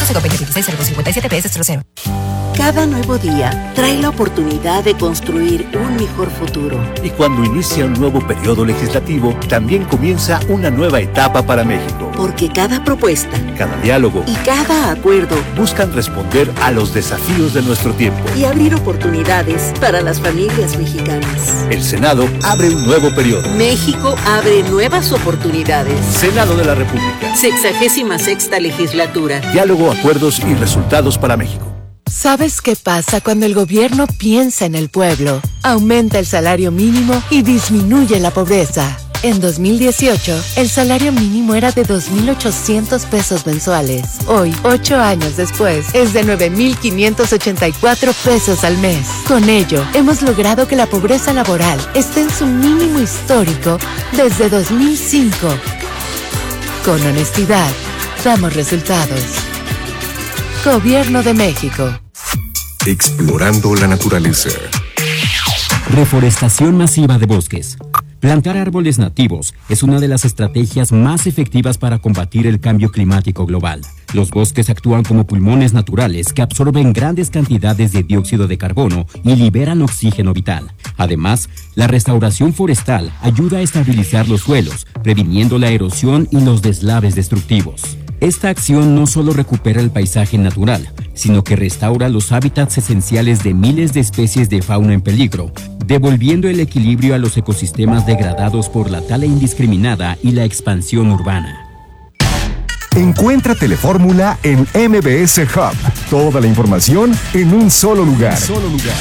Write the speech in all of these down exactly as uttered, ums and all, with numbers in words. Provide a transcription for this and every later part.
C O P veintiséis cero cincuenta y siete P S cero cero. Cada nuevo día trae la oportunidad de construir un mejor futuro. Y cuando inicia un nuevo periodo legislativo, también comienza una nueva etapa para México. Porque cada propuesta, cada diálogo y cada acuerdo buscan responder a los desafíos de nuestro tiempo y abrir oportunidades para las familias mexicanas. El Senado abre un nuevo periodo. México abre nuevas oportunidades. Senado de la República. Sexagésima sexta legislatura. Diálogo, acuerdos y resultados para México. ¿Sabes qué pasa cuando el gobierno piensa en el pueblo? Aumenta el salario mínimo y disminuye la pobreza. En dos mil dieciocho, el salario mínimo era de dos mil ochocientos pesos mensuales. Hoy, ocho años después, es de nueve mil quinientos ochenta y cuatro pesos al mes. Con ello, hemos logrado que la pobreza laboral esté en su mínimo histórico desde dos mil cinco. Con honestidad, damos resultados. Gobierno de México. Explorando la naturaleza. Reforestación masiva de bosques. Plantar árboles nativos es una de las estrategias más efectivas para combatir el cambio climático global. Los bosques actúan como pulmones naturales que absorben grandes cantidades de dióxido de carbono y liberan oxígeno vital. Además, la restauración forestal ayuda a estabilizar los suelos, previniendo la erosión y los deslaves destructivos. Esta acción no solo recupera el paisaje natural, sino que restaura los hábitats esenciales de miles de especies de fauna en peligro, devolviendo el equilibrio a los ecosistemas degradados por la tala indiscriminada y la expansión urbana. Encuentra Telefórmula en M B S Hub. Toda la información en un solo lugar. Solo lugar.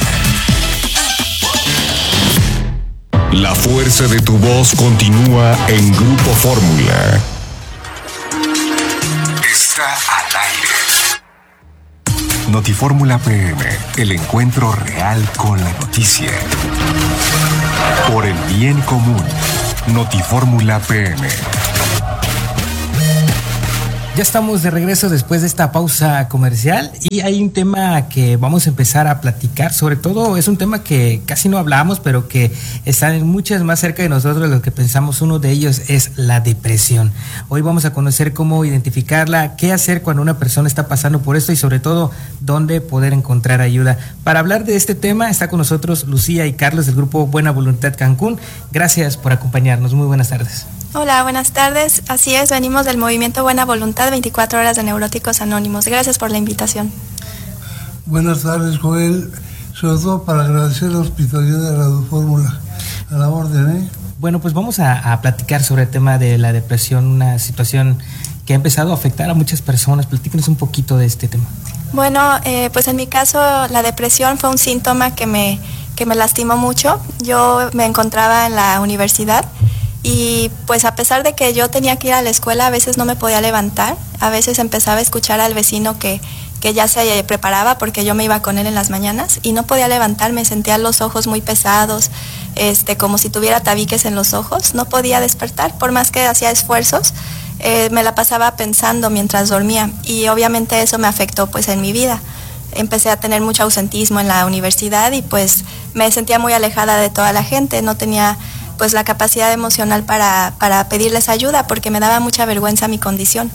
La fuerza de tu voz continúa en Grupo Fórmula. Está al aire. Notifórmula P M, el encuentro real con la noticia. Por el bien común. Notifórmula P M. Ya estamos de regreso después de esta pausa comercial y hay un tema que vamos a empezar a platicar. Sobre todo es un tema que casi no hablamos, pero que están muchas más cerca de nosotros de lo que pensamos. Uno de ellos es la depresión. Hoy vamos a conocer cómo identificarla, qué hacer cuando una persona está pasando por esto y sobre todo dónde poder encontrar ayuda. Para hablar de este tema está con nosotros Lucía y Carlos del grupo Buena Voluntad Cancún. Gracias por acompañarnos. Muy buenas tardes. Hola, buenas tardes. Así es, venimos del movimiento Buena Voluntad, veinticuatro horas de Neuróticos Anónimos. Gracias por la invitación. Buenas tardes, Joel. Sobre todo para agradecer la hospitalidad de Radio Fórmula. A la orden, ¿eh? Bueno, pues vamos a, a platicar sobre el tema de la depresión, una situación que ha empezado a afectar a muchas personas. Platícanos un poquito de este tema. Bueno, eh, pues en mi caso la depresión fue un síntoma que me, que me lastimó mucho. Yo me encontraba en la universidad. Y pues a pesar de que yo tenía que ir a la escuela, a veces no me podía levantar, a veces empezaba a escuchar al vecino que, que ya se preparaba porque yo me iba con él en las mañanas y no podía levantarme, sentía los ojos muy pesados, este, como si tuviera tabiques en los ojos, no podía despertar, por más que hacía esfuerzos, eh, me la pasaba pensando mientras dormía y obviamente eso me afectó pues en mi vida. Empecé a tener mucho ausentismo en la universidad y pues me sentía muy alejada de toda la gente, no tenía pues la capacidad emocional para, para pedirles ayuda porque me daba mucha vergüenza mi condición.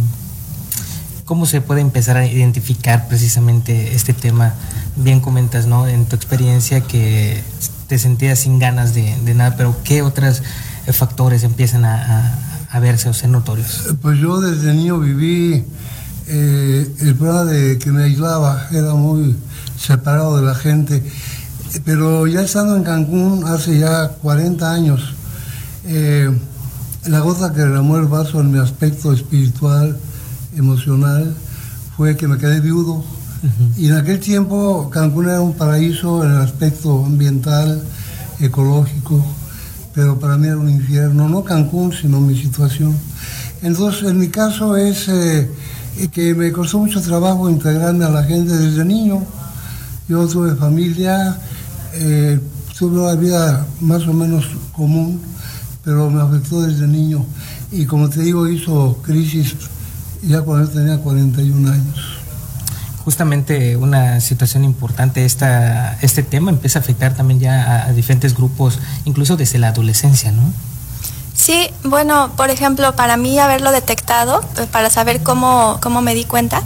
¿Cómo se puede empezar a identificar precisamente este tema? Bien comentas, ¿no? En tu experiencia que te sentías sin ganas de, de nada, pero ¿qué otros factores empiezan a, a, a verse o ser notorios? Pues yo desde niño viví eh, el problema de que me aislaba, era muy separado de la gente. Pero ya estando en Cancún hace ya cuarenta años, eh, la gota que derramó el vaso en mi aspecto espiritual, emocional, fue que me quedé viudo. Uh-huh. Y en aquel tiempo Cancún era un paraíso en el aspecto ambiental, ecológico, pero para mí era un infierno, no Cancún, sino mi situación. Entonces, en mi caso es eh, que me costó mucho trabajo integrarme a la gente desde niño. Yo tuve familia, eh, tuve una vida más o menos común, pero me afectó desde niño. Y como te digo, hizo crisis ya cuando yo tenía cuarenta y un años. Justamente una situación importante, esta, este tema empieza a afectar también ya a, a diferentes grupos, incluso desde la adolescencia, ¿no? Sí, bueno, por ejemplo, para mí haberlo detectado, para saber cómo, cómo me di cuenta,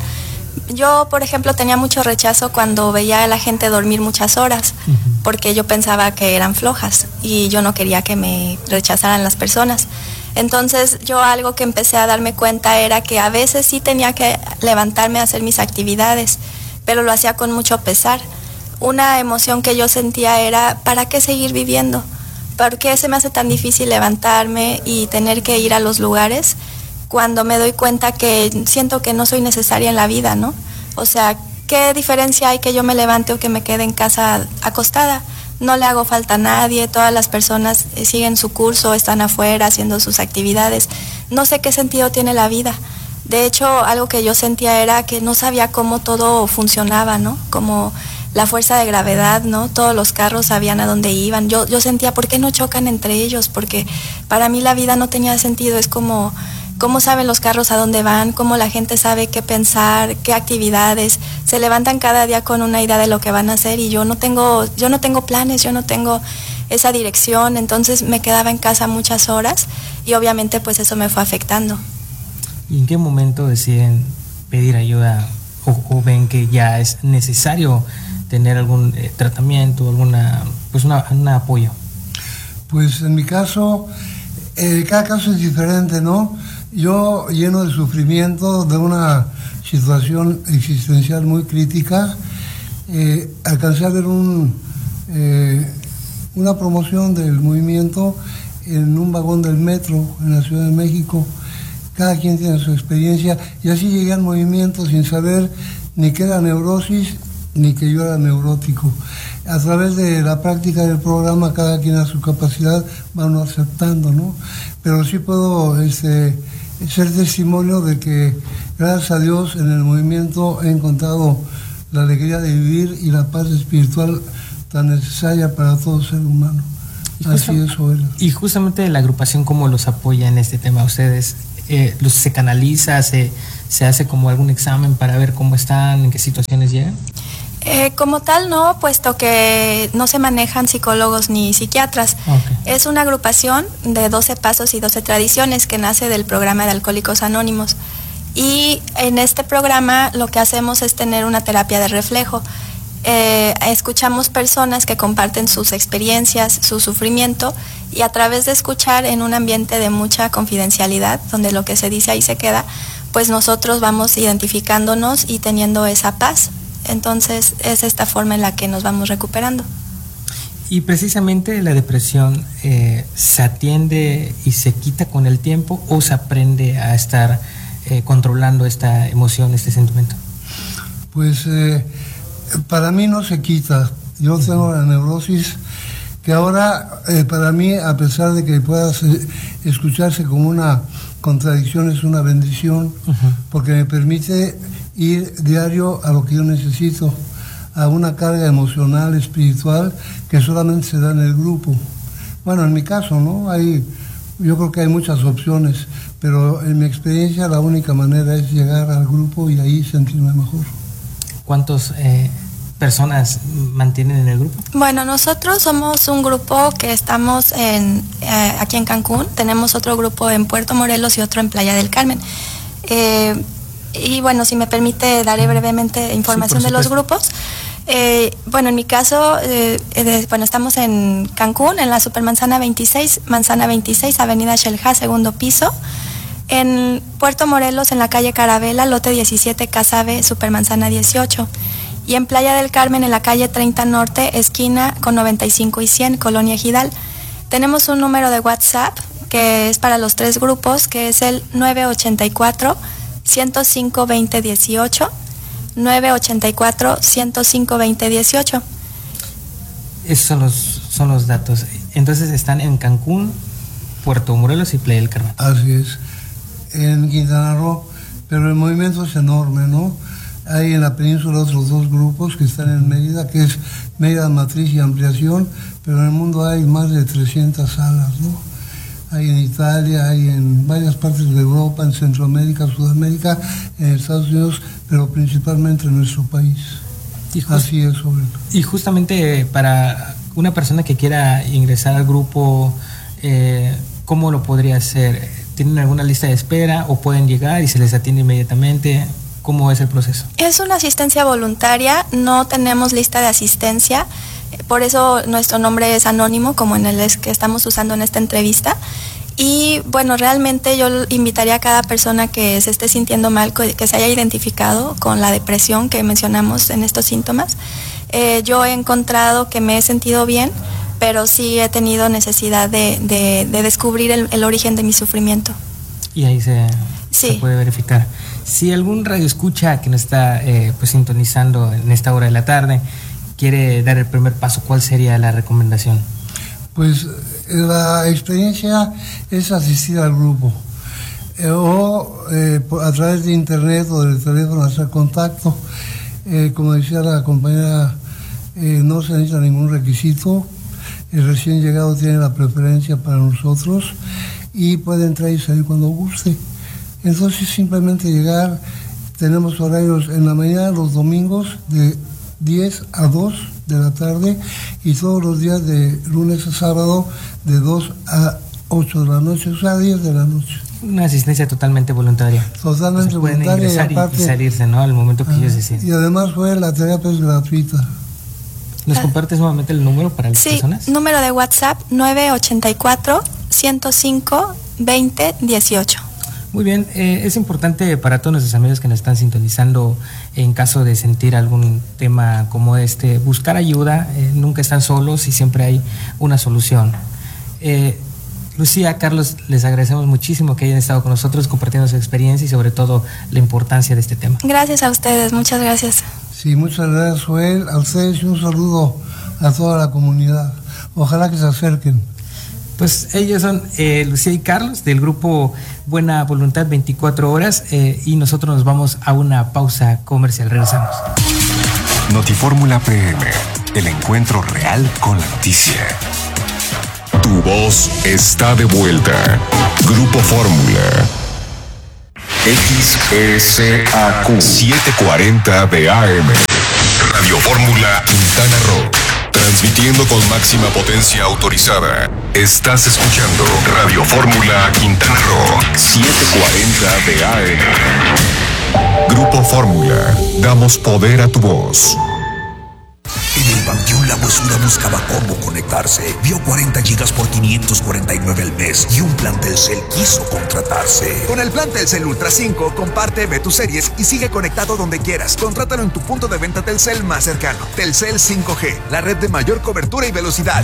Yo, por ejemplo, tenía mucho rechazo cuando veía a la gente dormir muchas horas, uh-huh. porque yo pensaba que eran flojas y yo no quería que me rechazaran las personas. Entonces yo algo que empecé a darme cuenta era que a veces sí tenía que levantarme a hacer mis actividades, pero lo hacía con mucho pesar. Una emoción que yo sentía era, ¿para qué seguir viviendo? ¿Por qué se me hace tan difícil levantarme y tener que ir a los lugares cuando me doy cuenta que siento que no soy necesaria en la vida, ¿no? O sea, ¿qué diferencia hay que yo me levante o que me quede en casa acostada? No le hago falta a nadie, todas las personas siguen su curso, están afuera haciendo sus actividades. No sé qué sentido tiene la vida. De hecho, algo que yo sentía era que no sabía cómo todo funcionaba, ¿no? Como la fuerza de gravedad, ¿no? Todos los carros sabían a dónde iban. Yo, yo sentía, ¿por qué no chocan entre ellos? Porque para mí la vida no tenía sentido. Es como, ¿cómo saben los carros a dónde van? ¿Cómo la gente sabe qué pensar, qué actividades? Se levantan cada día con una idea de lo que van a hacer y yo no tengo, yo no tengo planes, yo no tengo esa dirección. Entonces me quedaba en casa muchas horas y obviamente pues eso me fue afectando. ¿Y en qué momento deciden pedir ayuda o, o ven que ya es necesario tener algún eh, tratamiento, alguna, pues una, un apoyo? Pues en mi caso, eh, cada caso es diferente, ¿no? Yo, lleno de sufrimiento, de una situación existencial muy crítica, eh, alcancé a ver un, eh, una promoción del movimiento en un vagón del metro en la Ciudad de México. Cada quien tiene su experiencia y así llegué al movimiento sin saber ni qué era neurosis ni que yo era neurótico. A través de la práctica del programa, cada quien a su capacidad va uno aceptando, ¿no? Pero sí puedo este, ser testimonio de que, gracias a Dios, en el movimiento he encontrado la alegría de vivir y la paz espiritual tan necesaria para todo ser humano. Y Así es, Joel. Y justamente la agrupación, ¿cómo los apoya en este tema? ¿Ustedes eh, los, se canaliza, se, se hace como algún examen para ver cómo están, en qué situaciones llegan? Eh, como tal no, puesto que no se manejan psicólogos ni psiquiatras. Okay. Es una agrupación de doce pasos y doce tradiciones que nace del programa de Alcohólicos Anónimos. Y en este programa lo que hacemos es tener una terapia de reflejo. Eh, escuchamos personas que comparten sus experiencias, su sufrimiento, y a través de escuchar en un ambiente de mucha confidencialidad, donde lo que se dice ahí se queda, pues nosotros vamos identificándonos y teniendo esa paz. Entonces es esta forma en la que nos vamos recuperando. Y precisamente la depresión eh, ¿se atiende y se quita con el tiempo o se aprende a estar eh, controlando esta emoción, este sentimiento? Pues eh, para mí no se quita. Yo tengo la neurosis que ahora eh, para mí, a pesar de que pueda ser, escucharse como una contradicción, es una bendición, uh-huh. porque me permite ir diario a lo que yo necesito, a una carga emocional, espiritual, que solamente se da en el grupo. Bueno, en mi caso, ¿no? Hay, yo creo que hay muchas opciones, pero en mi experiencia la única manera es llegar al grupo y ahí sentirme mejor. ¿Cuántas eh, personas mantienen en el grupo? Bueno, nosotros somos un grupo que estamos en, eh, aquí en Cancún, tenemos otro grupo en Puerto Morelos y otro en Playa del Carmen. Eh, Y bueno, si me permite, daré brevemente información sí, de los grupos. Eh, bueno, en mi caso, eh, de, bueno, estamos en Cancún, en la Supermanzana veintiséis, Manzana veintiséis, Avenida Xel-Há, segundo piso. En Puerto Morelos, en la calle Carabela, lote diecisiete, Casa B, Supermanzana dieciocho. Y en Playa del Carmen, en la calle treinta Norte, esquina con noventa y cinco y cien, Colonia Ejidal. Tenemos un número de WhatsApp que es para los tres grupos, que es el nueve ocho cuatro, ciento cinco, veinte, dieciocho, nueve ocho cuatro, ciento cinco, veinte, dieciocho. Esos son los, son los datos. Entonces están en Cancún, Puerto Morelos y Playa del Carmen. Así es, en Quintana Roo, pero el movimiento es enorme, ¿no? Hay en la península otros dos grupos que están en Mérida, que es Mérida Matriz y Ampliación, pero en el mundo hay más de trescientas salas, ¿no? Hay en Italia, hay en varias partes de Europa, en Centroamérica, Sudamérica, en Estados Unidos, pero principalmente en nuestro país. Y just, Así es, sobre Y justamente para una persona que quiera ingresar al grupo, eh, ¿cómo lo podría hacer? ¿Tienen alguna lista de espera o pueden llegar y se les atiende inmediatamente? ¿Cómo es el proceso? Es una asistencia voluntaria, no tenemos lista de asistencia, por eso nuestro nombre es anónimo, como en el que estamos usando en esta entrevista. Y bueno, realmente yo invitaría a cada persona que se esté sintiendo mal, que se haya identificado con la depresión que mencionamos en estos síntomas. Eh, yo he encontrado que me he sentido bien, pero sí he tenido necesidad de, de, de descubrir el, el origen de mi sufrimiento. Y ahí se, sí. se puede verificar. Si algún radio escucha que nos está eh, pues sintonizando en esta hora de la tarde quiere dar el primer paso, ¿cuál sería la recomendación? Pues la experiencia es asistir al grupo eh, o eh, a través de internet o del teléfono hacer contacto. Eh, como decía la compañera, eh, no se necesita ningún requisito. El recién llegado tiene la preferencia para nosotros y puede entrar y salir cuando guste. Entonces simplemente llegar, tenemos horarios en la mañana, los domingos de diez a dos de la tarde y todos los días de lunes a sábado de dos a ocho de la noche, o sea, diez de la noche. Una asistencia totalmente voluntaria. Totalmente pueden voluntaria ingresar y, aparte, y salirse, ¿no? Al momento que ah, ellos deciden. Y además fue la terapia es gratuita. ¿Nos compartes nuevamente el número para las sí, personas? Sí, número de WhatsApp nueve ocho cuatro, ciento cinco, veinte dieciocho. Muy bien, eh, es importante para todos nuestros amigos que nos están sintonizando, en caso de sentir algún tema como este, buscar ayuda, eh, nunca están solos y siempre hay una solución. Eh, Lucía, Carlos, les agradecemos muchísimo que hayan estado con nosotros compartiendo su experiencia y sobre todo la importancia de este tema. Gracias a ustedes, muchas gracias. Sí, muchas gracias, Joel, a ustedes y un saludo a toda la comunidad. Ojalá que se acerquen. Pues ellos son eh, Lucía y Carlos del grupo Buena Voluntad veinticuatro horas eh, y nosotros nos vamos a una pausa comercial. Regresamos. Notifórmula P M, el encuentro real con la noticia. Tu voz está de vuelta. Grupo Fórmula. X S A Q setecientos cuarenta de A M. Radio Fórmula Quintana Roo. Transmitiendo con máxima potencia autorizada. Estás escuchando Radio Fórmula Quintana Roo setecientos cuarenta de A M. Grupo Fórmula. Damos poder a tu voz. En el Panteón La Huesuda buscaba cómo conectarse. Vio cuarenta gigas por quinientos cuarenta y nueve al mes y un plan Telcel quiso contratarse. Con el plan Telcel Ultra cinco, comparte, ve tus series y sigue conectado donde quieras. Contrátalo en tu punto de venta Telcel más cercano. Telcel cinco G, la red de mayor cobertura y velocidad.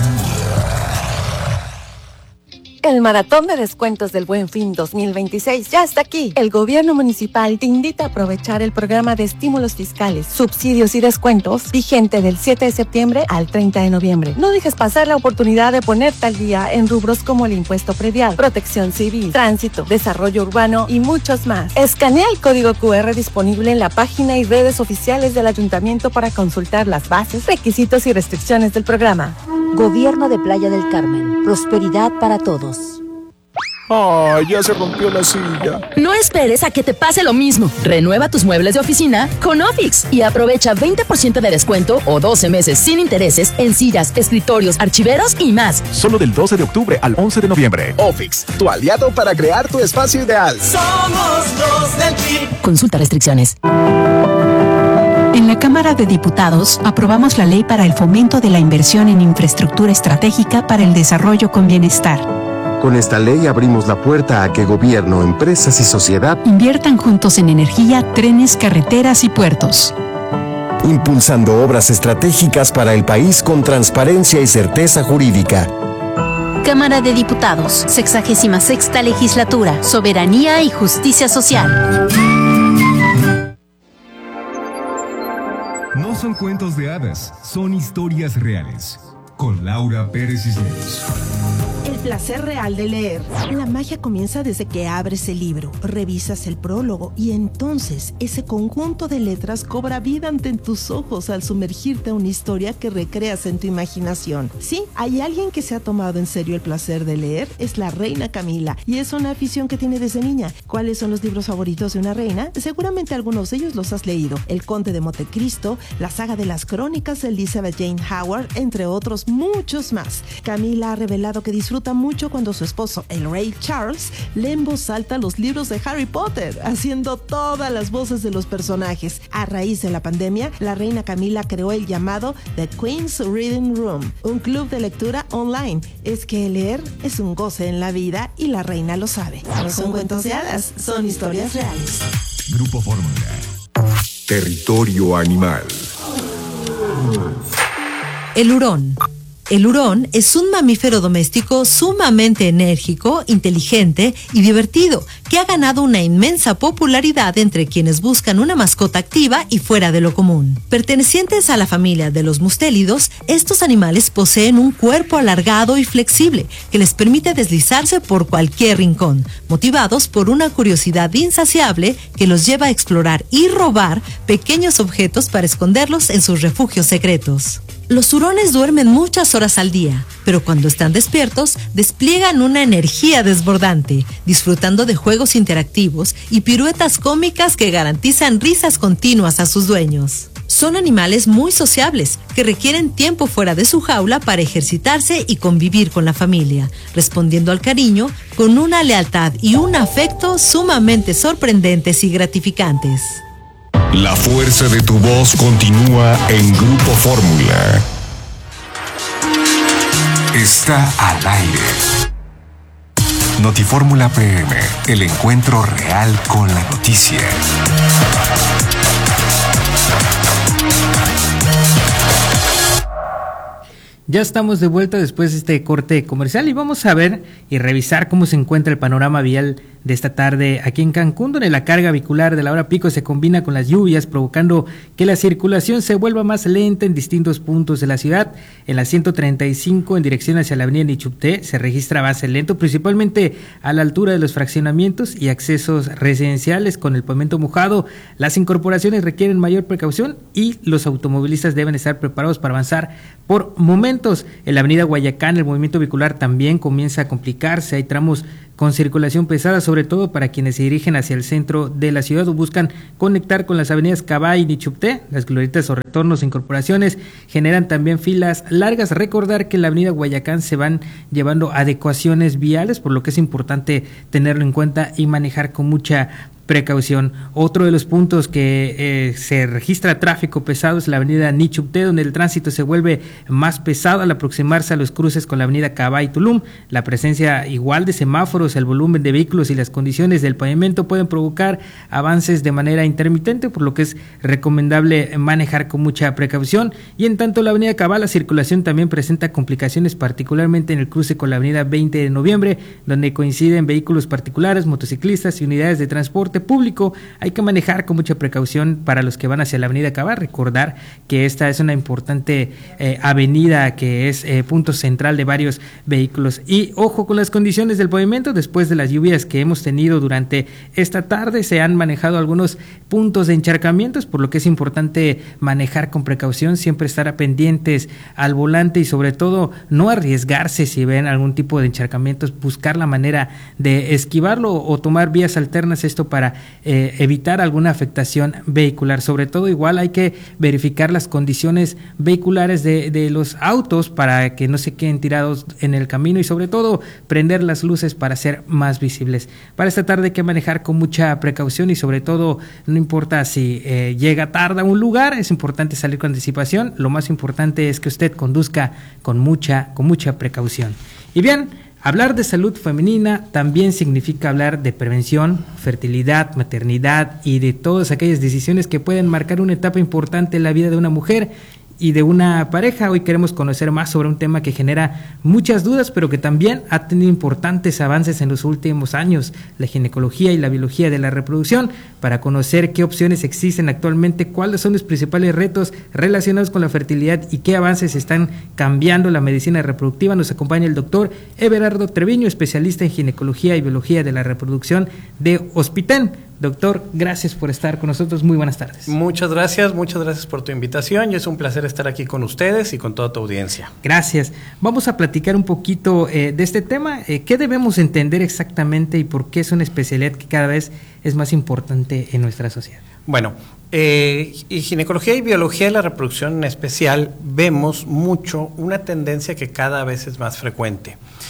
El maratón de descuentos del Buen Fin dos mil veintiséis ya está aquí. El gobierno municipal te invita a aprovechar el programa de estímulos fiscales, subsidios y descuentos vigente del siete de septiembre al treinta de noviembre. No dejes pasar la oportunidad de ponerte al día en rubros como el impuesto predial, protección civil, tránsito, desarrollo urbano y muchos más. Escanea el código cu erre disponible en la página y redes oficiales del ayuntamiento para consultar las bases, requisitos y restricciones del programa. Gobierno de Playa del Carmen. Prosperidad para todos. ¡Ay, ya se rompió la silla! No esperes a que te pase lo mismo. Renueva tus muebles de oficina con Ofix y aprovecha veinte por ciento de descuento o doce meses sin intereses en sillas, escritorios, archiveros y más. Solo del doce de octubre al once de noviembre. Ofix, tu aliado para crear tu espacio ideal. Somos los del P I B. Consulta restricciones. En la Cámara de Diputados aprobamos la ley para el fomento de la inversión en infraestructura estratégica para el desarrollo con bienestar. Con esta ley abrimos la puerta a que gobierno, empresas y sociedad inviertan juntos en energía, trenes, carreteras y puertos. Impulsando obras estratégicas para el país con transparencia y certeza jurídica. Cámara de Diputados, sexagésima sexta legislatura, soberanía y justicia social. No son cuentos de hadas, son historias reales. Con Laura Pérez Cisneros. El placer real de leer. La magia comienza desde que abres el libro, revisas el prólogo y entonces ese conjunto de letras cobra vida ante tus ojos al sumergirte a una historia que recreas en tu imaginación. Sí, hay alguien que se ha tomado en serio el placer de leer, es la reina Camila y es una afición que tiene desde niña. ¿Cuáles son los libros favoritos de una reina? Seguramente algunos de ellos los has leído. El Conde de Montecristo, la saga de las crónicas de Elizabeth Jane Howard, entre otros muchos más. Camila ha revelado que disfruta mucho cuando su esposo, el rey Charles, lee en voz alta los libros de Harry Potter, haciendo todas las voces de los personajes. A raíz de la pandemia, la reina Camila creó el llamado The Queen's Reading Room, un club de lectura online. Es que leer es un goce en la vida y la reina lo sabe. No son cuentos de hadas, son historias reales. Grupo Fórmula. Territorio animal. El hurón. El hurón es un mamífero doméstico sumamente enérgico, inteligente y divertido, que ha ganado una inmensa popularidad entre quienes buscan una mascota activa y fuera de lo común. Pertenecientes a la familia de los mustélidos, estos animales poseen un cuerpo alargado y flexible que les permite deslizarse por cualquier rincón, motivados por una curiosidad insaciable que los lleva a explorar y robar pequeños objetos para esconderlos en sus refugios secretos. Los hurones duermen muchas horas al día, pero cuando están despiertos, despliegan una energía desbordante, disfrutando de juegos interactivos y piruetas cómicas que garantizan risas continuas a sus dueños. Son animales muy sociables, que requieren tiempo fuera de su jaula para ejercitarse y convivir con la familia, respondiendo al cariño con una lealtad y un afecto sumamente sorprendentes y gratificantes. La fuerza de tu voz continúa en Grupo Fórmula. Está al aire. Notifórmula P M, el encuentro real con la noticia. Ya estamos de vuelta después de este corte comercial y vamos a ver y revisar cómo se encuentra el panorama vial de esta tarde aquí en Cancún, donde la carga vehicular de la hora pico se combina con las lluvias, provocando que la circulación se vuelva más lenta en distintos puntos de la ciudad. En la ciento treinta y cinco, en dirección hacia la avenida Nichupté, se registra avance lento, principalmente a la altura de los fraccionamientos y accesos residenciales con el pavimento mojado. Las incorporaciones requieren mayor precaución y los automovilistas deben estar preparados para avanzar por momentos. En la avenida Guayacán, el movimiento vehicular también comienza a complicarse. Hay tramos con circulación pesada, sobre todo para quienes se dirigen hacia el centro de la ciudad o buscan conectar con las avenidas Cabay y Nichupté. Las glorietas o retornos e incorporaciones generan también filas largas. Recordar que en la avenida Guayacán se van llevando adecuaciones viales, por lo que es importante tenerlo en cuenta y manejar con mucha precaución. Otro de los puntos que eh, se registra tráfico pesado es la avenida Nichupté, donde el tránsito se vuelve más pesado al aproximarse a los cruces con la avenida Cabay y Tulum. La presencia igual de semáforos, el volumen de vehículos y las condiciones del pavimento pueden provocar avances de manera intermitente, por lo que es recomendable manejar con mucha precaución. Y en tanto la avenida Cabal, la circulación también presenta complicaciones, particularmente en el cruce con la avenida veinte de noviembre, donde coinciden vehículos particulares, motociclistas y unidades de transporte público. Hay que manejar con mucha precaución para los que van hacia la avenida Cabal. Recordar que esta es una importante eh, avenida que es eh, punto central de varios vehículos. Y ojo con las condiciones del pavimento. Después de las lluvias que hemos tenido durante esta tarde, se han manejado algunos puntos de encharcamientos, por lo que es importante manejar con precaución, siempre estar pendientes al volante y sobre todo no arriesgarse si ven algún tipo de encharcamientos, buscar la manera de esquivarlo o tomar vías alternas, esto para eh, evitar alguna afectación vehicular. Sobre todo igual hay que verificar las condiciones vehiculares de, de los autos para que no se queden tirados en el camino y sobre todo prender las luces para ser más visibles. Para esta tarde hay que manejar con mucha precaución y sobre todo no importa si eh, llega tarde a un lugar, es importante salir con anticipación. Lo más importante es que usted conduzca con mucha, con mucha precaución. Y bien, hablar de salud femenina también significa hablar de prevención, fertilidad, maternidad y de todas aquellas decisiones que pueden marcar una etapa importante en la vida de una mujer y de una pareja. Hoy queremos conocer más sobre un tema que genera muchas dudas, pero que también ha tenido importantes avances en los últimos años, la ginecología y la biología de la reproducción, para conocer qué opciones existen actualmente, cuáles son los principales retos relacionados con la fertilidad y qué avances están cambiando la medicina reproductiva. Nos acompaña el doctor Everardo Treviño, especialista en ginecología y biología de la reproducción de Hospiten. Doctor, gracias por estar con nosotros. Muy buenas tardes. Muchas gracias, muchas gracias por tu invitación y es un placer estar aquí con ustedes y con toda tu audiencia. Gracias. Vamos a platicar un poquito eh, de este tema. Eh, ¿Qué debemos entender exactamente y por qué es una especialidad que cada vez es más importante en nuestra sociedad? Bueno, eh, y ginecología y biología de la reproducción en especial vemos mucho una tendencia que cada vez es más frecuente.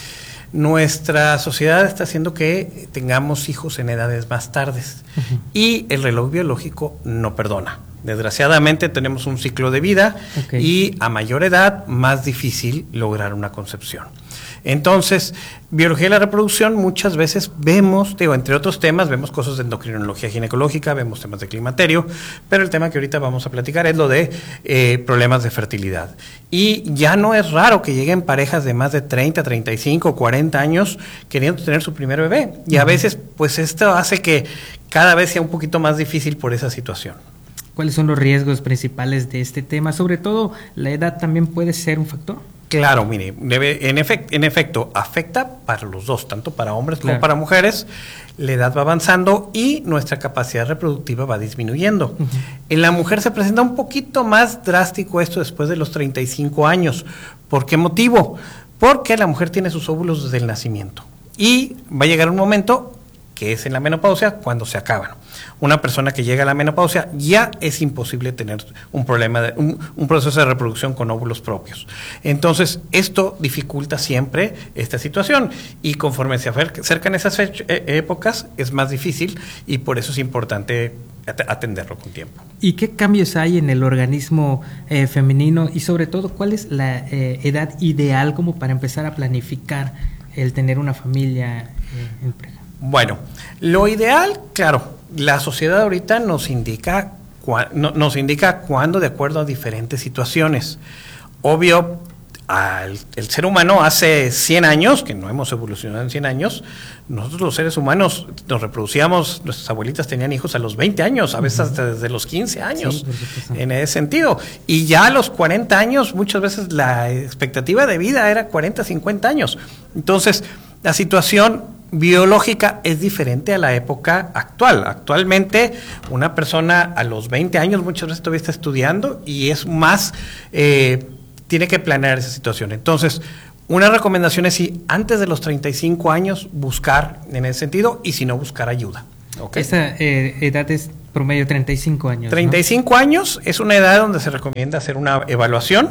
nuestra sociedad está haciendo que tengamos hijos en edades más tardes uh-huh. y el reloj biológico no perdona. Desgraciadamente tenemos un ciclo de vida okay. y a mayor edad más difícil lograr una concepción. Entonces, biología de la reproducción muchas veces vemos, digo, entre otros temas, vemos cosas de endocrinología ginecológica, vemos temas de climaterio, pero el tema que ahorita vamos a platicar es lo de eh, problemas de fertilidad. Y ya no es raro que lleguen parejas de más de treinta, treinta y cinco, cuarenta años queriendo tener su primer bebé. Y a veces, pues esto hace que cada vez sea un poquito más difícil por esa situación. ¿Cuáles son los riesgos principales de este tema? Sobre todo, ¿la edad también puede ser un factor? Claro, mire, debe, en, efect, en efecto, afecta para los dos, tanto para hombres claro. como para mujeres. La edad va avanzando y nuestra capacidad reproductiva va disminuyendo. Uh-huh. En la mujer se presenta un poquito más drástico esto después de los treinta y cinco años. ¿Por qué motivo? Porque la mujer tiene sus óvulos desde el nacimiento. Y va a llegar un momento que es en la menopausia cuando se acaban. Una persona que llega a la menopausia ya es imposible tener un problema, de, un, un proceso de reproducción con óvulos propios. Entonces, esto dificulta siempre esta situación y conforme se acercan esas fech- épocas es más difícil y por eso es importante atenderlo con tiempo. ¿Y qué cambios hay en el organismo eh, femenino y sobre todo cuál es la eh, edad ideal como para empezar a planificar el tener una familia eh, en pareja? Bueno, lo ideal, claro, la sociedad ahorita nos indica, cua, no, nos indica cuándo de acuerdo a diferentes situaciones. Obvio, al, el ser humano hace cien años, que no hemos evolucionado en cien años, nosotros los seres humanos nos reproducíamos, nuestras abuelitas tenían hijos a los veinte años, a veces hasta desde los quince años, sí, en ese sentido. Y ya a los cuarenta años, muchas veces la expectativa de vida era cuarenta, cincuenta años. Entonces, la situación biológica es diferente a la época actual. Actualmente, una persona a los veinte años muchas veces todavía está estudiando y es más, eh, tiene que planear esa situación. Entonces, una recomendación es si antes de los treinta y cinco años buscar en ese sentido y si no buscar ayuda. ¿Okay? Esta eh, edad es promedio treinta y cinco años. treinta y cinco ¿no? años es una edad donde se recomienda hacer una evaluación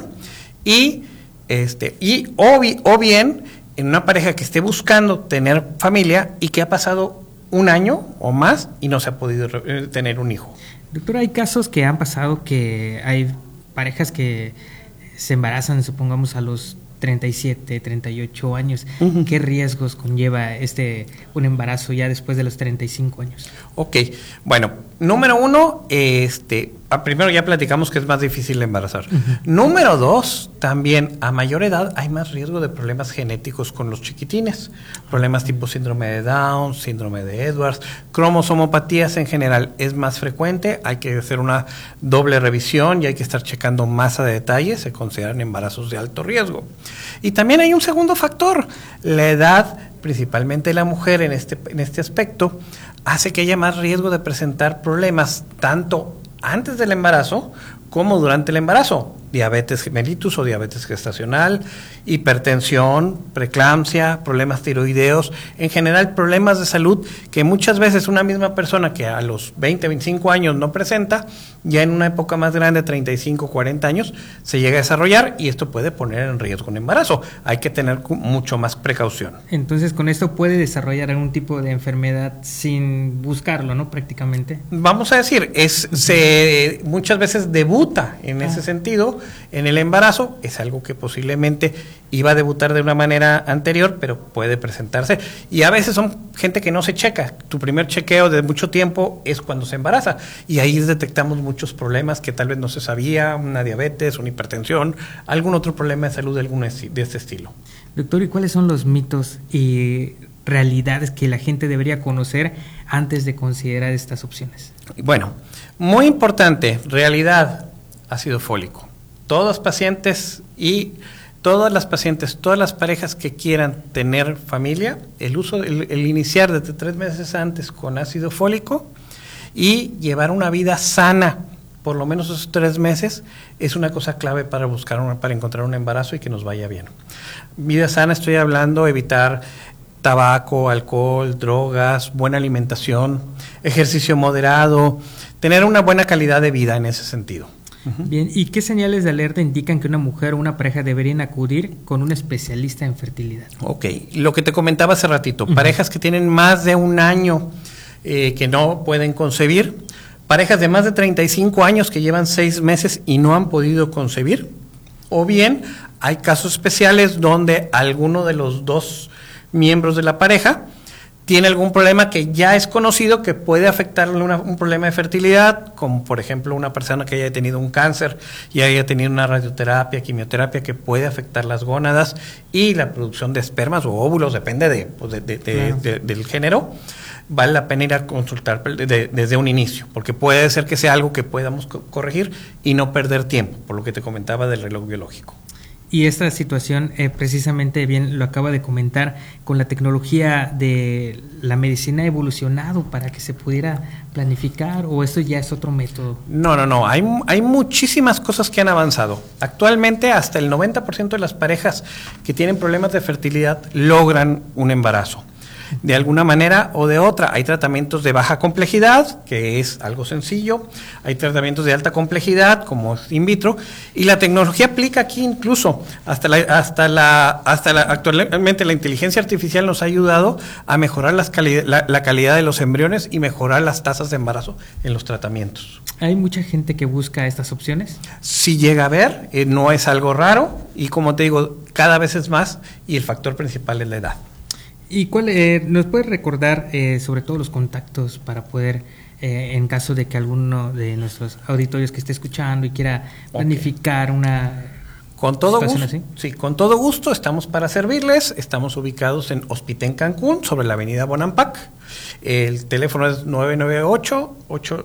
y, este, y o, bi, o bien en una pareja que esté buscando tener familia y que ha pasado un año o más y no se ha podido re- tener un hijo. Doctor, hay casos que han pasado que hay parejas que se embarazan, supongamos, a los treinta y siete, treinta y ocho años. Uh-huh. ¿Qué riesgos conlleva este un embarazo ya después de los treinta y cinco años? Ok, bueno, número uno, este, primero ya platicamos que es más difícil embarazar. Uh-huh. Número dos, también a mayor edad hay más riesgo de problemas genéticos con los chiquitines, problemas tipo síndrome de Down, síndrome de Edwards, cromosomopatías en general es más frecuente, hay que hacer una doble revisión y hay que estar checando más a detalle, se consideran embarazos de alto riesgo. Y también hay un segundo factor, la edad, principalmente la mujer en este, en este aspecto, hace que haya más riesgo de presentar problemas tanto antes del embarazo como durante el embarazo, diabetes mellitus o diabetes gestacional, hipertensión, preeclampsia, problemas tiroideos, en general problemas de salud que muchas veces una misma persona que a los veinte, veinticinco años no presenta, ya en una época más grande, treinta y cinco, cuarenta años, se llega a desarrollar y esto puede poner en riesgo un embarazo. Hay que tener mucho más precaución. Entonces, con esto puede desarrollar algún tipo de enfermedad sin buscarlo, ¿no? Prácticamente. Vamos a decir, es se muchas veces debuta en ah. ese sentido en el embarazo, es algo que posiblemente iba a debutar de una manera anterior, pero puede presentarse. Y a veces son gente que no se checa. Tu primer chequeo de mucho tiempo es cuando se embaraza. Y ahí detectamos muchos problemas que tal vez no se sabía, una diabetes, una hipertensión, algún otro problema de salud de, algún esti- de este estilo. Doctor, ¿y cuáles son los mitos y realidades que la gente debería conocer antes de considerar estas opciones? Bueno, muy importante, realidad, ácido fólico. Todos los pacientes y todas las pacientes, todas las parejas que quieran tener familia, el uso, el, el iniciar desde tres meses antes con ácido fólico y llevar una vida sana, por lo menos esos tres meses, es una cosa clave para buscar una, para encontrar un embarazo y que nos vaya bien. Vida sana, estoy hablando, evitar tabaco, alcohol, drogas, buena alimentación, ejercicio moderado, tener una buena calidad de vida en ese sentido. Uh-huh. Bien, ¿y qué señales de alerta indican que una mujer o una pareja deberían acudir con un especialista en fertilidad? Ok, lo que te comentaba hace ratito, uh-huh. parejas que tienen más de un año eh, que no pueden concebir, parejas de más de treinta y cinco años que llevan seis meses y no han podido concebir, o bien hay casos especiales donde alguno de los dos miembros de la pareja tiene algún problema que ya es conocido que puede afectarle una, un problema de fertilidad, como por ejemplo una persona que haya tenido un cáncer y haya tenido una radioterapia, quimioterapia que puede afectar las gónadas y la producción de espermas o óvulos, depende de, pues de, de, de, claro. de, de, del género. Vale la pena ir a consultar de, de, desde un inicio, porque puede ser que sea algo que podamos co- corregir y no perder tiempo, por lo que te comentaba del reloj biológico. Y esta situación, eh, precisamente bien lo acaba de comentar, con la tecnología de la medicina ha evolucionado para que se pudiera planificar, o esto ya es otro método. No, no, no, hay, hay muchísimas cosas que han avanzado. Actualmente hasta el noventa por ciento de las parejas que tienen problemas de fertilidad logran un embarazo. De alguna manera o de otra, hay tratamientos de baja complejidad, que es algo sencillo, hay tratamientos de alta complejidad, como in vitro, y la tecnología aplica aquí incluso, hasta la, hasta la, hasta la, actualmente la inteligencia artificial nos ha ayudado a mejorar las cali- la, la calidad de los embriones y mejorar las tasas de embarazo en los tratamientos. ¿Hay mucha gente que busca estas opciones? Si llega a ver, eh, no es algo raro, y como te digo, cada vez es más, y el factor principal es la edad. ¿Y cuál eh, nos puedes recordar eh, sobre todo los contactos para poder, eh, en caso de que alguno de nuestros auditorios que esté escuchando y quiera planificar okay. una con todo gusto, así? Sí, con todo gusto estamos para servirles. Estamos ubicados en Hospitén Cancún, sobre la avenida Bonampak. El teléfono es nueve nueve ocho, ocho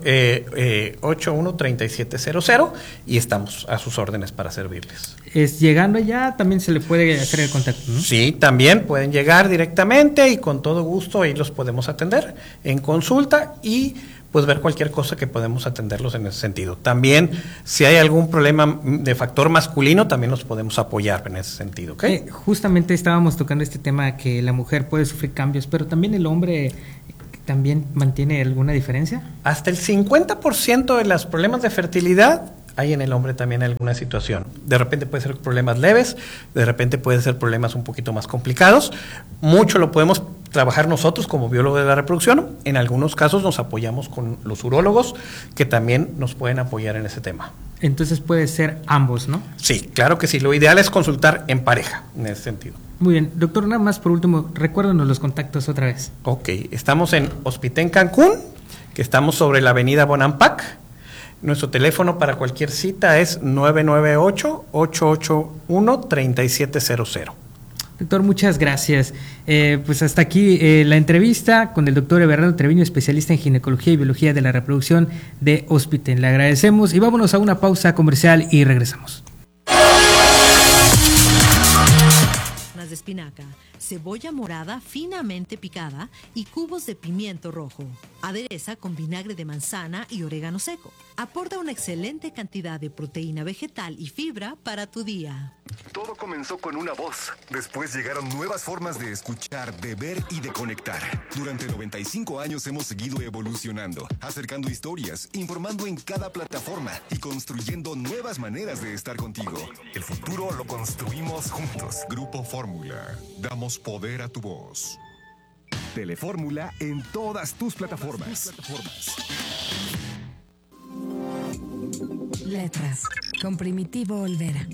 uno tres siete cero cero y estamos a sus órdenes para servirles. Es llegando allá también se le puede hacer el contacto, ¿no? Sí, también pueden llegar directamente y con todo gusto ahí los podemos atender en consulta y pues ver cualquier cosa que podemos atenderlos en ese sentido. También, si hay algún problema de factor masculino, también los podemos apoyar en ese sentido, ¿ok? Eh, justamente estábamos tocando este tema que la mujer puede sufrir cambios, pero también el hombre también mantiene alguna diferencia. Hasta el cincuenta por ciento de los problemas de fertilidad hay en el hombre también alguna situación. De repente puede ser problemas leves, de repente puede ser problemas un poquito más complicados. Mucho lo podemos trabajar nosotros como biólogos de la reproducción. En algunos casos nos apoyamos con los urólogos, que también nos pueden apoyar en ese tema. Entonces puede ser ambos, ¿no? Sí, claro que sí. Lo ideal es consultar en pareja, en ese sentido. Muy bien. Doctor, nada más por último, recuérdanos los contactos otra vez. Ok, estamos en Hospitén Cancún, que estamos sobre la avenida Bonampak. Nuestro teléfono para cualquier cita es nueve nueve ocho, ocho ocho uno, tres siete cero cero. Doctor, muchas gracias. Eh, pues hasta aquí eh, la entrevista con el doctor Everardo Treviño, especialista en ginecología y biología de la reproducción de Hospitén. Le agradecemos y vámonos a una pausa comercial y regresamos. De espinaca, cebolla morada finamente picada y cubos de pimiento rojo. Adereza con vinagre de manzana y orégano seco. Aporta una excelente cantidad de proteína vegetal y fibra para tu día. Todo comenzó con una voz. Después llegaron nuevas formas de escuchar, de ver y de conectar. Durante noventa y cinco años hemos seguido evolucionando, acercando historias, informando en cada plataforma y construyendo nuevas maneras de estar contigo. El futuro lo construimos juntos. Grupo Fórmula. Damos poder a tu voz. Telefórmula en todas tus plataformas. Letras, con Primitivo Olvera.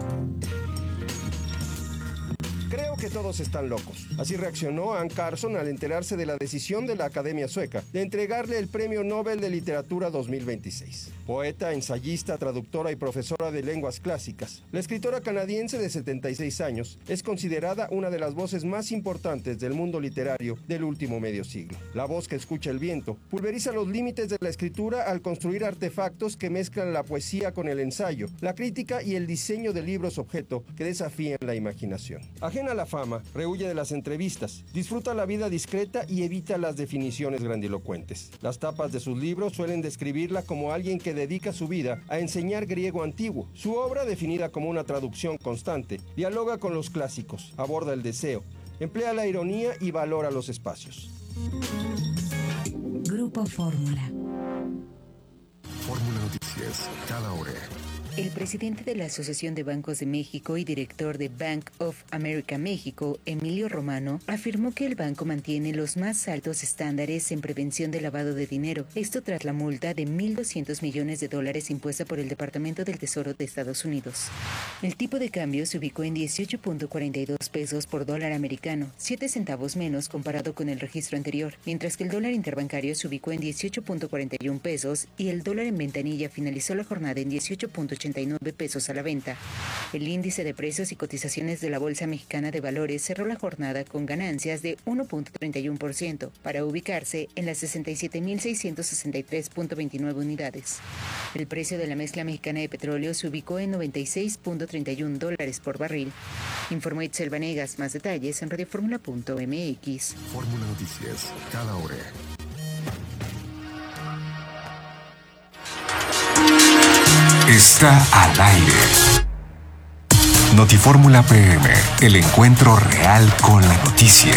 Creo que todos están locos. Así reaccionó Anne Carson al enterarse de la decisión de la Academia Sueca de entregarle el Premio Nobel de Literatura dos mil veintiséis. Poeta, ensayista, traductora y profesora de lenguas clásicas, la escritora canadiense de setenta y seis años es considerada una de las voces más importantes del mundo literario del último medio siglo. La voz que escucha el viento pulveriza los límites de la escritura al construir artefactos que mezclan la poesía con el ensayo, la crítica y el diseño de libros objeto que desafían la imaginación. Ajena a la fama, rehuye de las entrevistas, disfruta la vida discreta y evita las definiciones grandilocuentes. Las tapas de sus libros suelen describirla como alguien que dedica su vida a enseñar griego antiguo. Su obra, definida como una traducción constante, dialoga con los clásicos, aborda el deseo, emplea la ironía y valora los espacios. Grupo Fórmula. Fórmula Noticias, cada hora. El presidente de la Asociación de Bancos de México y director de Bank of America México, Emilio Romano, afirmó que el banco mantiene los más altos estándares en prevención de lavado de dinero. Esto tras la multa de mil doscientos millones de dólares impuesta por el Departamento del Tesoro de Estados Unidos. El tipo de cambio se ubicó en dieciocho punto cuarenta y dos pesos por dólar americano, siete centavos menos comparado con el registro anterior, mientras que el dólar interbancario se ubicó en dieciocho punto cuarenta y uno pesos y el dólar en ventanilla finalizó la jornada en dieciocho punto ochenta y nueve pesos a la venta. El índice de precios y cotizaciones de la Bolsa Mexicana de Valores cerró la jornada con ganancias de uno punto treinta y uno por ciento para ubicarse en las sesenta y siete mil seiscientos sesenta y tres punto veintinueve unidades. El precio de la mezcla mexicana de petróleo se ubicó en noventa y seis punto treinta y uno dólares por barril. Informó Itzel Vanegas. Más detalles en radioformula punto m x. Fórmula Noticias, cada hora. Está al aire. Notifórmula P M, el encuentro real con la noticia.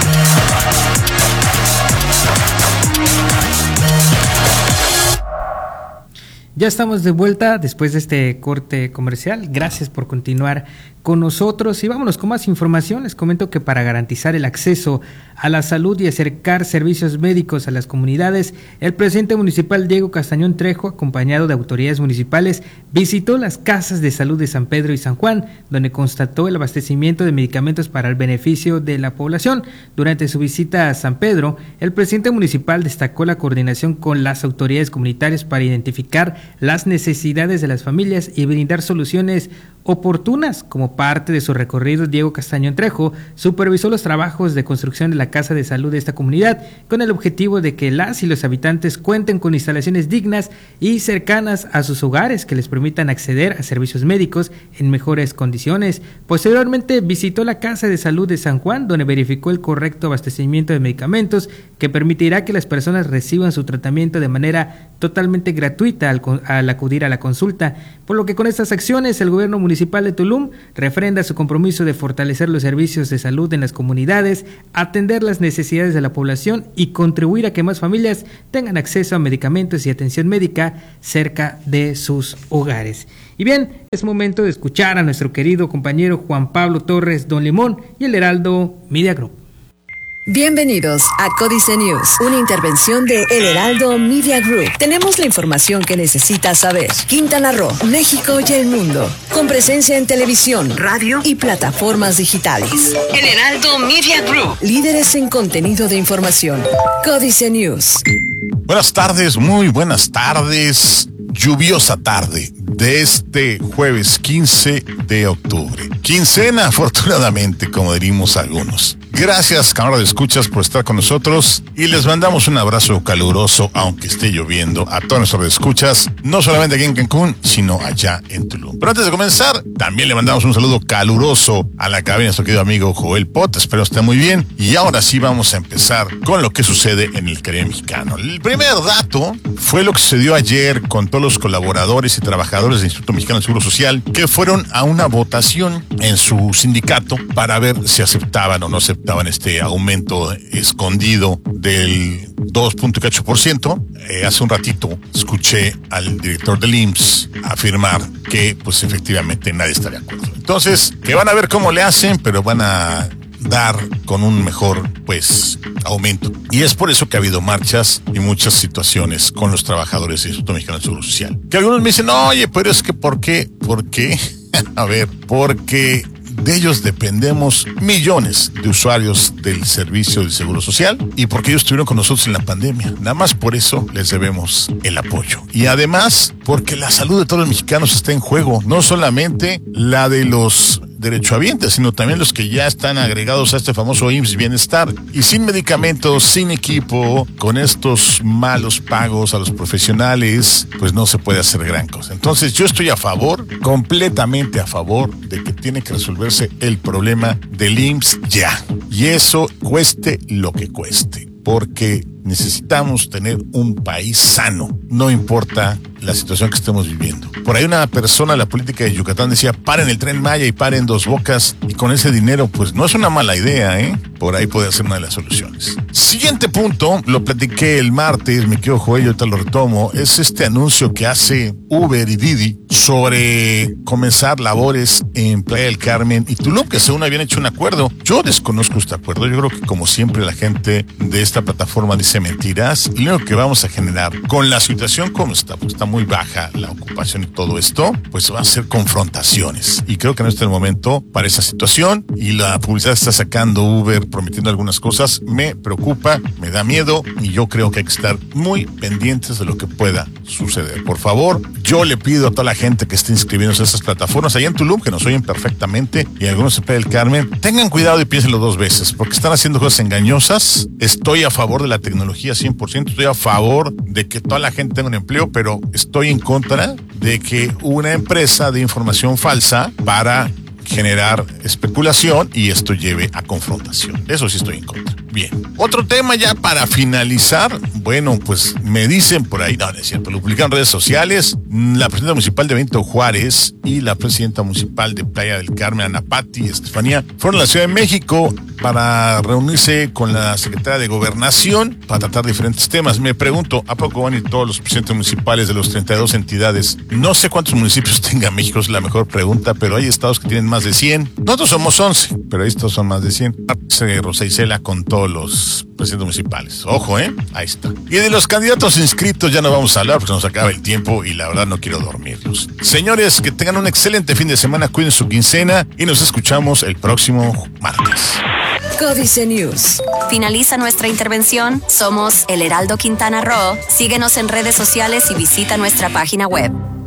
Ya estamos de vuelta después de este corte comercial. Gracias por continuar con nosotros y vámonos con más información. Les comento que para garantizar el acceso a la salud y acercar servicios médicos a las comunidades, el presidente municipal Diego Castañón Trejo, acompañado de autoridades municipales, visitó las casas de salud de San Pedro y San Juan, donde constató el abastecimiento de medicamentos para el beneficio de la población. Durante su visita a San Pedro, el presidente municipal destacó la coordinación con las autoridades comunitarias para identificar las necesidades de las familias y brindar soluciones oportunas. Como parte de su recorrido, Diego Castañón Trejo supervisó los trabajos de construcción de la casa de salud de esta comunidad con el objetivo de que las y los habitantes cuenten con instalaciones dignas y cercanas a sus hogares que les permitan acceder a servicios médicos en mejores condiciones. Posteriormente visitó la casa de salud de San Juan, donde verificó el correcto abastecimiento de medicamentos que permitirá que las personas reciban su tratamiento de manera totalmente gratuita al, al acudir a la consulta, por lo que con estas acciones el gobierno municipal de Tulum refrenda su compromiso de fortalecer los servicios de salud en las comunidades, atender las necesidades de la población y contribuir a que más familias tengan acceso a medicamentos y atención médica cerca de sus hogares. Y bien, es momento de escuchar a nuestro querido compañero Juan Pablo Torres Don Limón y el Heraldo Media Group. Bienvenidos a Códice News, una intervención de El Heraldo Media Group. Tenemos la información que necesitas saber. Quintana Roo, México y el mundo, con presencia en televisión, radio y plataformas digitales. El Heraldo Media Group, líderes en contenido de información. Códice News. Buenas tardes, muy buenas tardes. Lluviosa tarde de este jueves quince de octubre. Quincena, afortunadamente, como diríamos algunos. Gracias, cámara de escuchas, por estar con nosotros y les mandamos un abrazo caluroso, aunque esté lloviendo, a todos nuestros escuchas, no solamente aquí en Cancún, sino allá en Tulum. Pero antes de comenzar, también le mandamos un saludo caluroso a la cabina de nuestro querido amigo Joel Pot, espero esté muy bien. Y ahora sí vamos a empezar con lo que sucede en el Caribe mexicano. El primer dato fue lo que sucedió ayer con todos los colaboradores y trabajadores del Instituto Mexicano de Seguro Social que fueron a una votación en su sindicato para ver si aceptaban o no aceptaban este aumento escondido del dos punto ocho por ciento. Eh, hace un ratito escuché al director del I M S S afirmar que pues efectivamente nadie está de acuerdo. Entonces, que van a ver cómo le hacen, pero van a dar con un mejor pues aumento. Y es por eso que ha habido marchas y muchas situaciones con los trabajadores del Instituto Mexicano de Seguro Social. Que algunos me dicen, oye, pero es que ¿por qué? ¿Por qué? A ver, porque de ellos dependemos millones de usuarios del servicio del Seguro Social y porque ellos estuvieron con nosotros en la pandemia. Nada más por eso les debemos el apoyo. Y además, porque la salud de todos los mexicanos está en juego, no solamente la de los derechohabientes, sino también los que ya están agregados a este famoso I M S S Bienestar. Y sin medicamentos, sin equipo, con estos malos pagos a los profesionales, pues no se puede hacer gran cosa. Entonces yo estoy a favor, completamente a favor, de que tiene que resolverse el problema del I M S S ya. Y eso cueste lo que cueste. Porque necesitamos tener un país sano, no importa la situación que estemos viviendo. Por ahí una persona de la política de Yucatán decía, paren el Tren Maya y paren Dos Bocas, y con ese dinero pues no es una mala idea, ¿eh? Por ahí puede ser una de las soluciones. Siguiente punto, lo platiqué el martes, me quedo Joel, yo te lo retomo, es este anuncio que hace Uber y Didi sobre comenzar labores en Playa del Carmen y Tulum, que según habían hecho un acuerdo. Yo desconozco este acuerdo, yo creo que como siempre la gente de esta plataforma dice mentiras, y lo que vamos a generar con la situación como está, pues está muy baja la ocupación y todo esto, pues va a ser confrontaciones, y creo que no está el momento para esa situación, y la publicidad está sacando Uber prometiendo algunas cosas, me preocupa, me da miedo, y yo creo que hay que estar muy pendientes de lo que pueda suceder. Por favor, yo le pido a toda la gente que esté inscribiéndose a esas plataformas allá en Tulum, que nos oyen perfectamente, y algunos en Playa del Carmen, tengan cuidado y piénsenlo dos veces, porque están haciendo cosas engañosas. Estoy a favor de la tecnología cien por ciento, estoy a favor de que toda la gente tenga un empleo, pero estoy en contra de que una empresa de información falsa para generar especulación y esto lleve a confrontación. Eso sí estoy en contra. Bien. Otro tema ya para finalizar. Bueno, pues me dicen por ahí, no, no es cierto, lo publican en redes sociales. La presidenta municipal de Benito Juárez y la presidenta municipal de Playa del Carmen, Ana Patti Estefanía, fueron a la Ciudad de México para reunirse con la secretaria de Gobernación para tratar diferentes temas. Me pregunto, ¿a poco van a ir todos los presidentes municipales de los treinta y dos entidades? No sé cuántos municipios tenga México, es la mejor pregunta, pero hay estados que tienen más de cien. Nosotros somos once, pero estos son más de cien. Rosa Isela con todos los presidentes municipales. Ojo, ¿eh? Ahí está. Y de los candidatos inscritos ya no vamos a hablar porque nos acaba el tiempo y la verdad no quiero dormirlos. Señores, que tengan un excelente fin de semana, cuiden su quincena y nos escuchamos el próximo martes. Códice News. Finaliza nuestra intervención. Somos El Heraldo Quintana Roo. Síguenos en redes sociales y visita nuestra página web.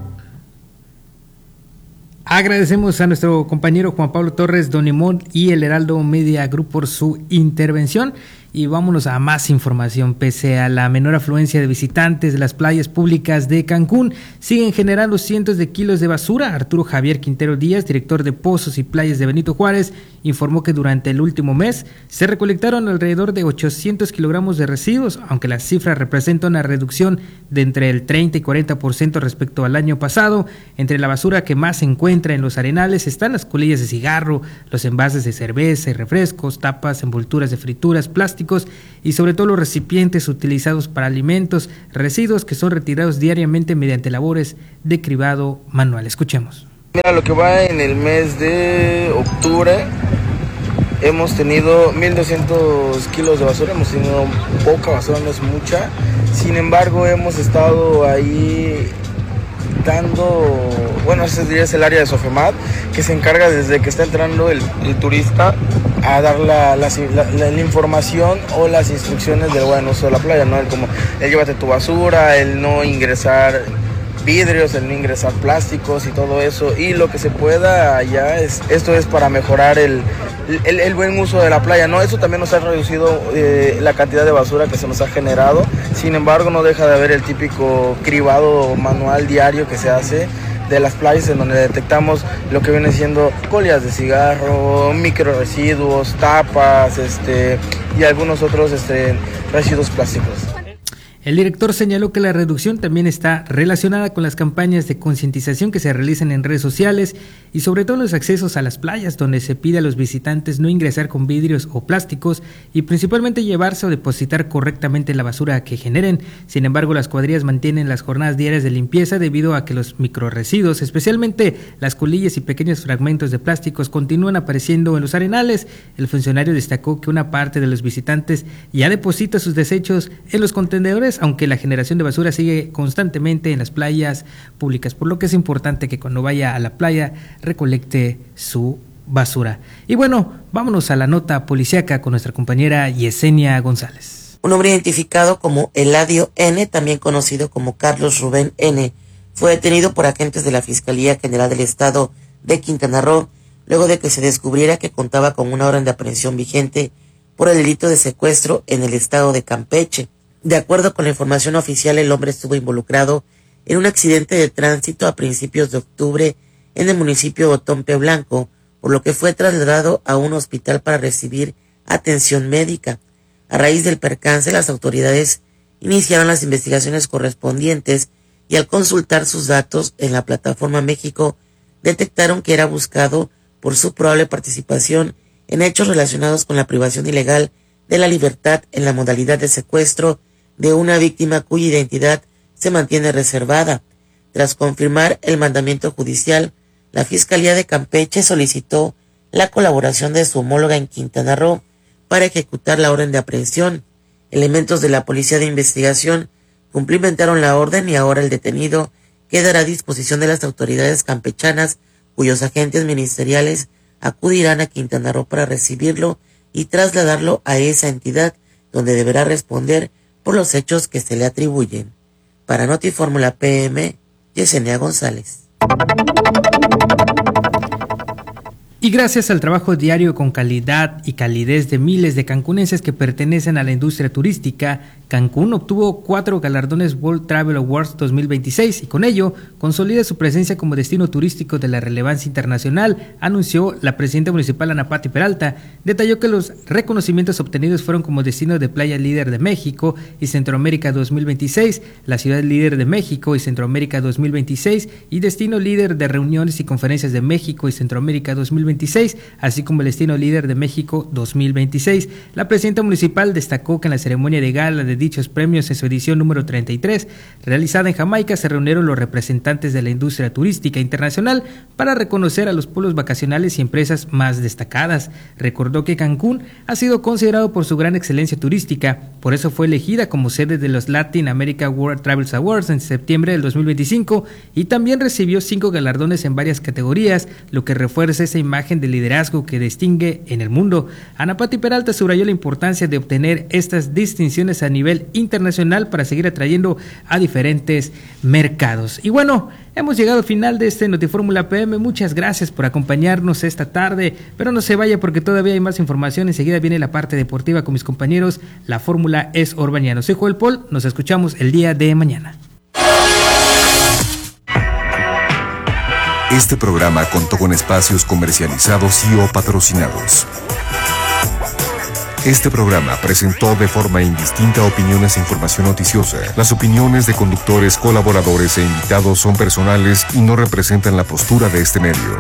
Agradecemos a nuestro compañero Juan Pablo Torres, Don Imón y el Heraldo Media Group por su intervención. Y vámonos a más información. Pese a la menor afluencia de visitantes de las playas públicas de Cancún, siguen generando cientos de kilos de basura. Arturo Javier Quintero Díaz, director de Pozos y Playas de Benito Juárez, informó que durante el último mes se recolectaron alrededor de ochocientos kilogramos de residuos, aunque la cifra representa una reducción de entre el treinta y cuarenta por ciento respecto al año pasado. Entre la basura que más se encuentra en los arenales están las colillas de cigarro, los envases de cerveza y refrescos, tapas, envolturas de frituras, plásticos y sobre todo los recipientes utilizados para alimentos, residuos que son retirados diariamente mediante labores de cribado manual. Escuchemos. Mira, lo que va en el mes de octubre hemos tenido mil doscientos kilos de basura, hemos tenido poca basura, no es mucha, sin embargo hemos estado ahí dando, bueno, ese es el área de Sofemat, que se encarga desde que está entrando el, el turista a dar la, la, la, la información o las instrucciones del buen uso de la playa, ¿no? El como, el llévate tu basura, el no ingresar vidrios, el no ingresar plásticos y todo eso, y lo que se pueda allá, es, esto es para mejorar el, el, el buen uso de la playa, ¿no? Eso también nos ha reducido eh, la cantidad de basura que se nos ha generado, sin embargo no deja de haber el típico cribado manual diario que se hace de las playas, en donde detectamos lo que viene siendo colillas de cigarro, micro residuos, tapas, este, y algunos otros este, residuos plásticos. El director señaló que la reducción también está relacionada con las campañas de concientización que se realizan en redes sociales y sobre todo los accesos a las playas, donde se pide a los visitantes no ingresar con vidrios o plásticos y principalmente llevarse o depositar correctamente la basura que generen. Sin embargo, las cuadrillas mantienen las jornadas diarias de limpieza debido a que los microresiduos, especialmente las colillas y pequeños fragmentos de plásticos, continúan apareciendo en los arenales. El funcionario destacó que una parte de los visitantes ya deposita sus desechos en los contenedores, aunque la generación de basura sigue constantemente en las playas públicas, por lo que es importante que cuando vaya a la playa recolecte su basura. Y bueno, vámonos a la nota policíaca con nuestra compañera Yesenia González. Un hombre identificado como Eladio N., también conocido como Carlos Rubén N., fue detenido por agentes de la Fiscalía General del Estado de Quintana Roo, luego de que se descubriera que contaba con una orden de aprehensión vigente por el delito de secuestro en el estado de Campeche. De acuerdo con la información oficial, el hombre estuvo involucrado en un accidente de tránsito a principios de octubre en el municipio de Otompe Blanco, por lo que fue trasladado a un hospital para recibir atención médica. A raíz del percance, las autoridades iniciaron las investigaciones correspondientes y al consultar sus datos en la plataforma México, detectaron que era buscado por por su probable participación en hechos relacionados con la privación ilegal de la libertad en la modalidad de secuestro de una víctima cuya identidad se mantiene reservada. Tras confirmar el mandamiento judicial, la Fiscalía de Campeche solicitó la colaboración de su homóloga en Quintana Roo para ejecutar la orden de aprehensión. Elementos de la Policía de Investigación cumplimentaron la orden y ahora el detenido quedará a disposición de las autoridades campechanas, cuyos agentes ministeriales acudirán a Quintana Roo para recibirlo y trasladarlo a esa entidad, donde deberá responder por los hechos que se le atribuyen. Para Notifórmula P M, Yesenia González. Y gracias al trabajo diario con calidad y calidez de miles de cancunenses que pertenecen a la industria turística, Cancún obtuvo cuatro galardones World Travel Awards dos mil veintiséis y con ello consolida su presencia como destino turístico de la relevancia internacional, anunció la presidenta municipal Ana Pati Peralta. Detalló que los reconocimientos obtenidos fueron como destino de playa líder de México y Centroamérica dos mil veintiséis, la ciudad líder de México y Centroamérica dos mil veintiséis y destino líder de reuniones y conferencias de México y Centroamérica dos mil veintiséis, así como el destino líder de México dos mil veintiséis. La presidenta municipal destacó que en la ceremonia de gala de dichos premios en su edición número treinta y tres, realizada en Jamaica, se reunieron los representantes de la industria turística internacional para reconocer a los pueblos vacacionales y empresas más destacadas. Recordó que Cancún ha sido considerado por su gran excelencia turística, por eso fue elegida como sede de los Latin America World Travel Awards en septiembre del dos mil veinticinco y también recibió cinco galardones en varias categorías, lo que refuerza esa imagen de liderazgo que distingue en el mundo. Ana Pati Peralta subrayó la importancia de obtener estas distinciones a nivel internacional para seguir atrayendo a diferentes mercados. Y bueno, hemos llegado al final de este Notifórmula P M. Muchas gracias por acompañarnos esta tarde, pero no se vaya porque todavía hay más información. Enseguida viene la parte deportiva con mis compañeros. La fórmula es Urbaniano. Soy Joel Paul, nos escuchamos el día de mañana. Este programa contó con espacios comercializados y o patrocinados. Este programa presentó de forma indistinta opiniones e información noticiosa. Las opiniones de conductores, colaboradores e invitados son personales y no representan la postura de este medio.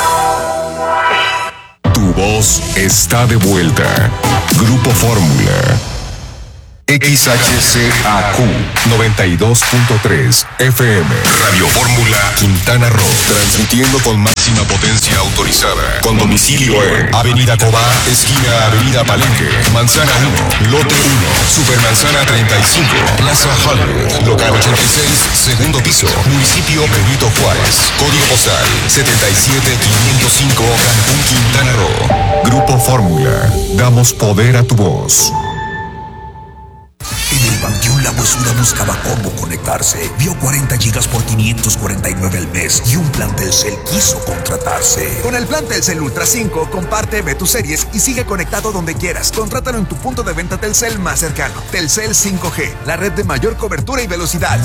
Tu voz está de vuelta. Grupo Fórmula. X H C A Q noventa y dos punto tres F M. Radio Fórmula Quintana Roo. Transmitiendo con máxima potencia autorizada. Con domicilio en Avenida Cobá, esquina Avenida Palenque, Manzana uno, Lote uno, Supermanzana treinta y cinco, Plaza Hollywood, Local ochenta y seis, segundo piso, Municipio Benito Juárez. Código postal setenta y siete quinientos cinco, Cancún, Quintana Roo. Grupo Fórmula. Damos poder a tu voz. En el Banquión La Huesuda buscaba cómo conectarse. Vio cuarenta gigas por quinientos cuarenta y nueve al mes y un plan Telcel quiso contratarse. Con el plan Telcel Ultra cinco, comparte, ve tus series y sigue conectado donde quieras. Contrátalo en tu punto de venta Telcel más cercano. Telcel cinco G, la red de mayor cobertura y velocidad.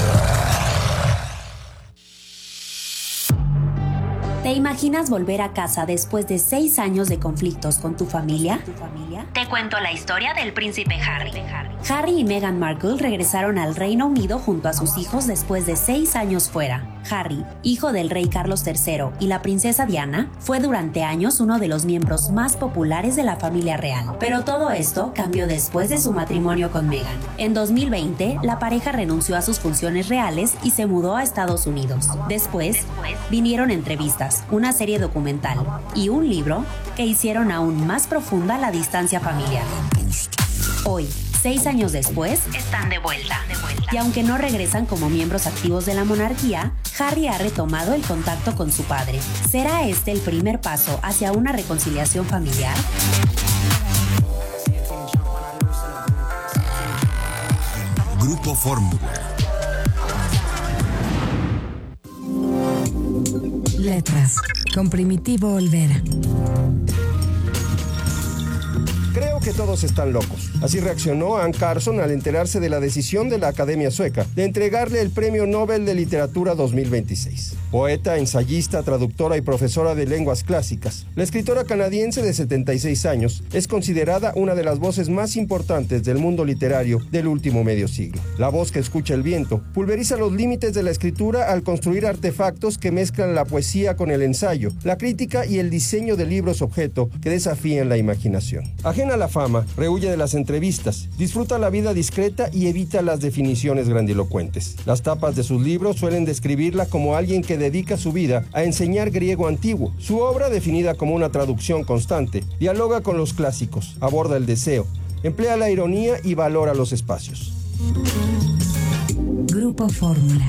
¿Te imaginas volver a casa después de seis años de conflictos con tu familia? Te cuento la historia del príncipe Harry. Harry y Meghan Markle regresaron al Reino Unido junto a sus hijos después de seis años fuera. Harry, hijo del rey Carlos tercero y la princesa Diana, fue durante años uno de los miembros más populares de la familia real. Pero todo esto cambió después de su matrimonio con Meghan. En dos mil veinte, la pareja renunció a sus funciones reales y se mudó a Estados Unidos. Después, vinieron entrevistas, una serie documental y un libro que hicieron aún más profunda la distancia familiar. Hoy, seis años después, están de vuelta. Y aunque no regresan como miembros activos de la monarquía, Harry ha retomado el contacto con su padre. ¿Será este el primer paso hacia una reconciliación familiar? Grupo Fórmula. Letras, con Primitivo Olvera. Creo que que todos están locos. Así reaccionó Anne Carson al enterarse de la decisión de la Academia Sueca de entregarle el Premio Nobel de Literatura dos mil veintiséis. Poeta, ensayista, traductora y profesora de lenguas clásicas, la escritora canadiense de setenta y seis años es considerada una de las voces más importantes del mundo literario del último medio siglo. La voz que escucha el viento pulveriza los límites de la escritura al construir artefactos que mezclan la poesía con el ensayo, la crítica y el diseño de libros objeto que desafían la imaginación. Ajena a la fama, rehuye de las entrevistas, disfruta la vida discreta y evita las definiciones grandilocuentes. Las tapas de sus libros suelen describirla como alguien que dedica su vida a enseñar griego antiguo. Su obra, definida como una traducción constante, dialoga con los clásicos, aborda el deseo, emplea la ironía y valora los espacios. Grupo Fórmula.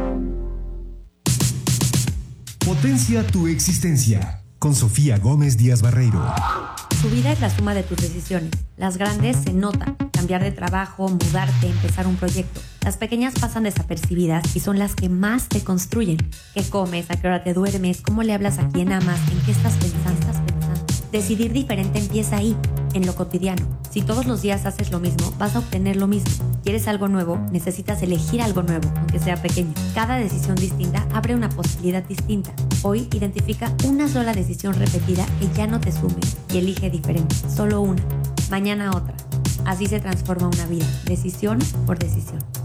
Potencia tu existencia con Sofía Gómez Díaz Barreiro. Tu vida es la suma de tus decisiones. Las grandes se notan. Cambiar de trabajo, mudarte, empezar un proyecto. Las pequeñas pasan desapercibidas y son las que más te construyen. ¿Qué comes? ¿A qué hora te duermes? ¿Cómo le hablas a quién amas? ¿En qué estás pensando? ¿Estás pensando? Decidir diferente empieza ahí, en lo cotidiano. Si todos los días haces lo mismo, vas a obtener lo mismo. ¿Quieres algo nuevo? Necesitas elegir algo nuevo, aunque sea pequeño. Cada decisión distinta abre una posibilidad distinta. Hoy identifica una sola decisión repetida que ya no te sume y elige diferente. Solo una. Mañana otra. Así se transforma una vida. Decisión por decisión.